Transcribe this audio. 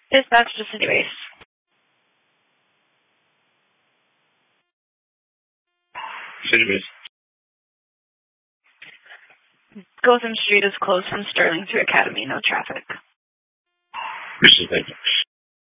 Dispatch to City Base. City Base. Gotham Street is closed from Sterling to Academy. No traffic. Appreciate that.